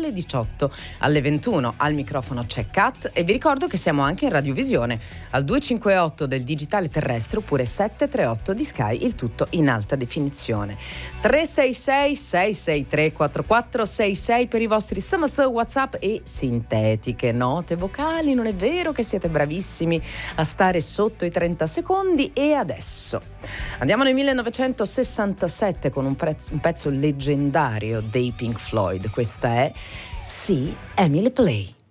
dalle 18 alle 21. Al microfono c'è Kat e vi ricordo che siamo anche in radiovisione al 258 del digitale terrestre oppure 738 di Sky, il tutto in alta definizione. 366 663 4466 per i vostri SMS, WhatsApp e sintetiche note vocali. Non è vero che siete bravissimi a stare sotto i 30 secondi. E adesso andiamo nel 1967 con un pezzo leggendario dei Pink Floyd. Questa è See Emily Play.